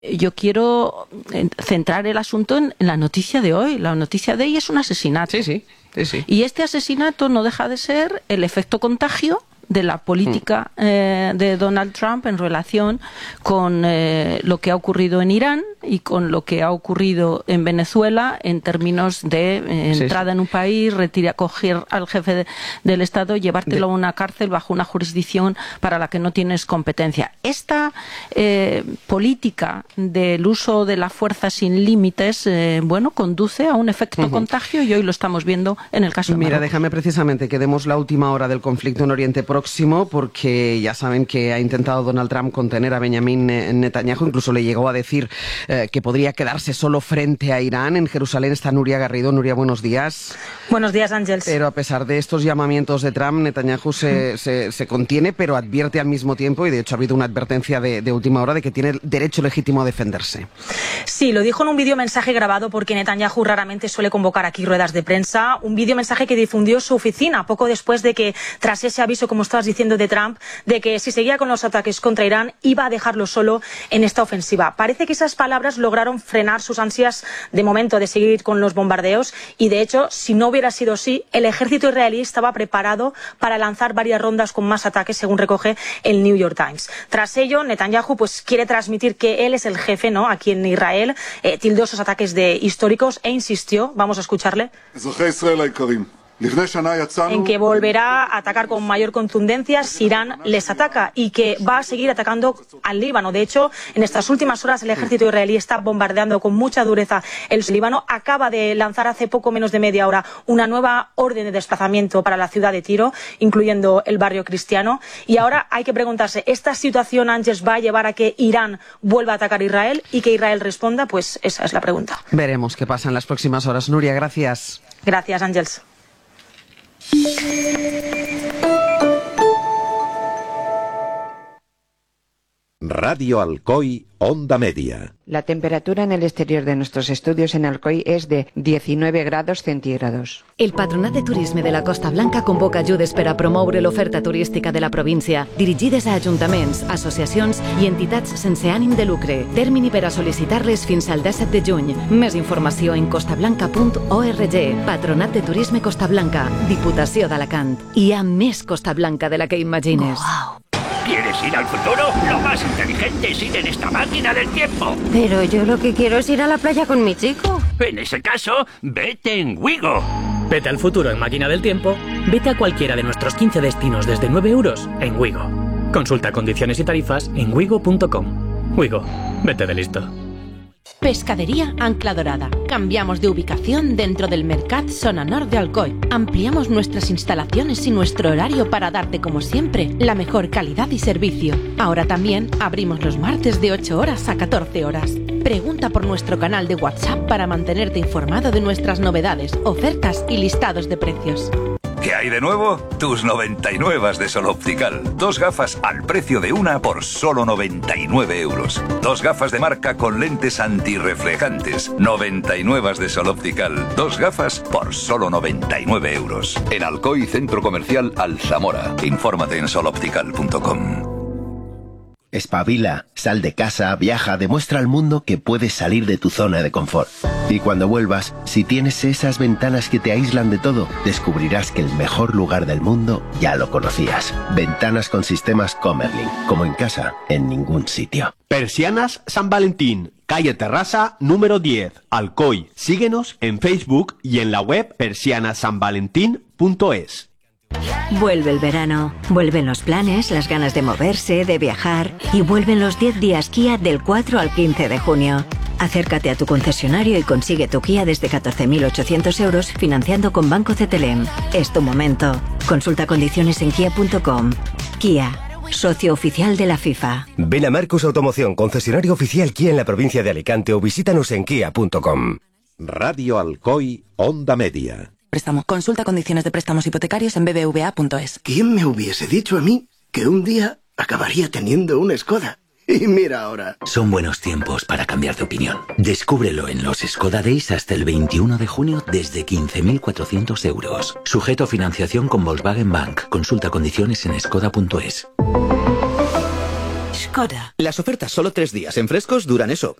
Yo quiero centrar el asunto en la noticia de hoy. La noticia de hoy es un asesinato. Sí. Y este asesinato no deja de ser el efecto contagio de la política de Donald Trump en relación con lo que ha ocurrido en Irán y con lo que ha ocurrido en Venezuela en términos de entrada en un país, coger al jefe del Estado, llevártelo a una cárcel bajo una jurisdicción para la que no tienes competencia. Esta política del uso de la fuerza sin límites, conduce a un efecto contagio y hoy lo estamos viendo en el caso de Marruecos. Mira, déjame precisamente que demos la última hora del conflicto en Oriente Próximo, porque ya saben que ha intentado Donald Trump contener a Benjamin Netanyahu, incluso le llegó a decir que podría quedarse solo frente a Irán. En Jerusalén está Nuria Garrido. Nuria, buenos días. Buenos días, Ángels. Pero a pesar de estos llamamientos de Trump, Netanyahu se contiene, pero advierte al mismo tiempo, y de hecho ha habido una advertencia de última hora, de que tiene derecho legítimo a defenderse. Sí, lo dijo en un videomensaje grabado, porque Netanyahu raramente suele convocar aquí ruedas de prensa, un videomensaje que difundió su oficina poco después de que, tras ese aviso, como estabas diciendo, de Trump, de que si seguía con los ataques contra Irán iba a dejarlo solo en esta ofensiva. Parece que esas palabras lograron frenar sus ansias de momento de seguir con los bombardeos y, de hecho, si no hubiera sido así, el ejército israelí estaba preparado para lanzar varias rondas con más ataques, según recoge el New York Times. Tras ello, Netanyahu quiere transmitir que él es el jefe, ¿no?, aquí en Israel, tildó esos ataques de históricos e insistió, vamos a escucharle, en que volverá a atacar con mayor contundencia si Irán les ataca y que va a seguir atacando al Líbano. De hecho, en estas últimas horas el ejército israelí está bombardeando con mucha dureza el Líbano. Acaba de lanzar hace poco menos de media hora una nueva orden de desplazamiento para la ciudad de Tiro, incluyendo el barrio cristiano. Y ahora hay que preguntarse, ¿esta situación, Ángels, va a llevar a que Irán vuelva a atacar a Israel y que Israel responda? Pues esa es la pregunta. Veremos qué pasa en las próximas horas. Nuria, gracias. Gracias, Ángels. Radio Alcoy, Onda Media. La temperatura en el exterior de nuestros estudios en Alcoy és de 19 grados centígrados. El Patronat de Turisme de la Costa Blanca convoca ajudes per a promoure l'oferta turística de la província, dirigides a ajuntaments, associacions i entitats sense ànim de lucre. Termini per a sol·licitar-les fins al 17 de juny. Més informació en costablanca.org. Patronat de Turisme Costa Blanca, Diputació d'Alacant. Hi ha més Costa Blanca de la que imagines. Wow. ¿Quieres ir al futuro? Lo más inteligente es ir en esta máquina del tiempo. Pero yo lo que quiero es ir a la playa con mi chico. En ese caso, vete en Wigo. Vete al futuro en máquina del tiempo. Vete a cualquiera de nuestros 15 destinos desde 9 euros en Wigo. Consulta condiciones y tarifas en wigo.com. Wigo, vete de listo. Pescadería Ancla Dorada. Cambiamos de ubicación dentro del Mercat Zona Nord de Alcoy. Ampliamos nuestras instalaciones y nuestro horario para darte, como siempre, la mejor calidad y servicio. Ahora también abrimos los martes de 8 horas a 14 horas. Pregunta por nuestro canal de WhatsApp para mantenerte informado de nuestras novedades, ofertas y listados de precios. ¿Qué hay de nuevo? Tus 99 de Sol Optical. 2 gafas al precio de una por solo 99 euros. 2 gafas de marca con lentes antirreflejantes. 99 de Sol Optical. 2 gafas por solo 99 euros. En Alcoy, Centro Comercial Alzamora. Infórmate en soloptical.com. Espabila, sal de casa, viaja, demuestra al mundo que puedes salir de tu zona de confort. Y cuando vuelvas, si tienes esas ventanas que te aíslan de todo, descubrirás que el mejor lugar del mundo ya lo conocías. Ventanas con sistemas Comerlin, como en casa, en ningún sitio. Persianas San Valentín, calle Terrassa, número 10, Alcoy. Síguenos en Facebook y en la web persianasanvalentin.es. Vuelve el verano, vuelven los planes, las ganas de moverse, de viajar y vuelven los 10 días Kia del 4 al 15 de junio. Acércate a tu concesionario y consigue tu Kia desde 14.800 euros financiando con Banco CTLM. Es tu momento. Consulta condiciones en kia.com. Kia, socio oficial de la FIFA. Ven a Marcus Automoción, concesionario oficial Kia en la provincia de Alicante o visítanos en kia.com. Radio Alcoy, Onda Media. Préstamo. Consulta condiciones de préstamos hipotecarios en bbva.es. ¿Quién me hubiese dicho a mí que un día acabaría teniendo una Skoda? Y mira ahora. Son buenos tiempos para cambiar de opinión. Descúbrelo en los Skoda Days hasta el 21 de junio desde 15.400 euros. Sujeto a financiación con Volkswagen Bank. Consulta condiciones en skoda.es. Skoda. Las ofertas solo 3 días en Frescos duran eso.